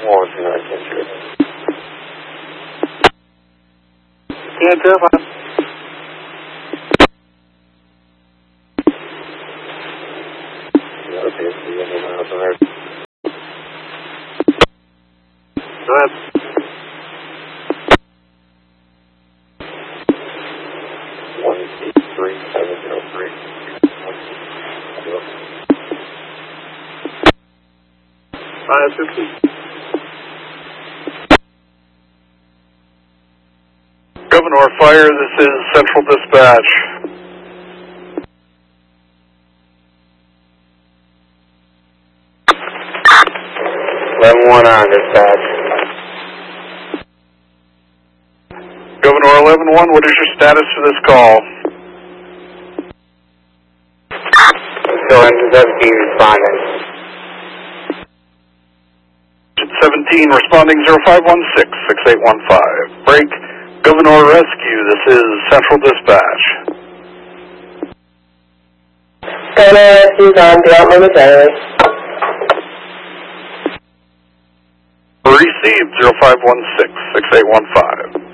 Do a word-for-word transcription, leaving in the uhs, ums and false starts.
One, two, nine, ten, two. Yeah, Jeremiah. Okay, so you have a miles on there. Go ahead. One, eight, three, seven, zero, three. Five fifty. Governor Fire, this is Central Dispatch. eleven one on dispatch. Governor eleven one, what is your status for this call? Still engine seventeen responding. seventeen responding zero five one six, six eight one five. Break. Governor Rescue, this is Central Dispatch. Governor Rescue is on, be out momentarily. Received zero five one six, six eight one five.